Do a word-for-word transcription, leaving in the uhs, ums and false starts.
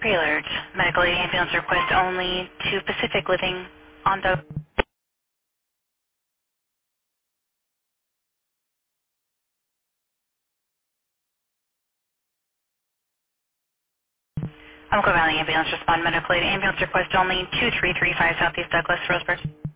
Prelude, medical aid ambulance request only to Pacific Living on the... Umpqua Valley Ambulance respond medical aid ambulance request only two three three five Southeast Douglas, Roseburg.